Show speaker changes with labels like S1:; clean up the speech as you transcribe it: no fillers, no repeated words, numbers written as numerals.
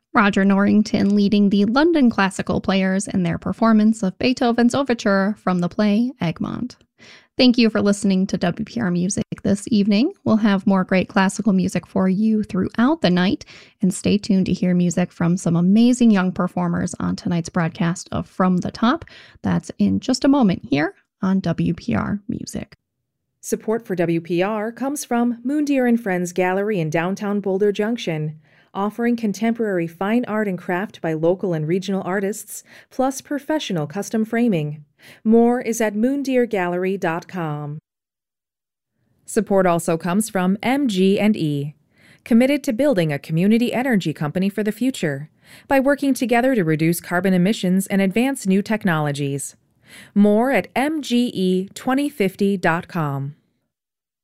S1: Roger Norrington leading the London Classical Players in their performance of Beethoven's overture from the play Egmont. Thank you for listening to WPR Music this evening. We'll have more great classical music for you throughout the night, and stay tuned to hear music from some amazing young performers on tonight's broadcast of From the Top. That's in just a moment here on WPR Music.
S2: Support for WPR comes from Moondeer and Friends Gallery in downtown Boulder Junction, offering contemporary fine art and craft by local and regional artists, plus professional custom framing. More is at moondeergallery.com. Support also comes from MG&E, committed to building a community energy company for the future by working together to reduce carbon emissions and advance new technologies. More at mge2050.com.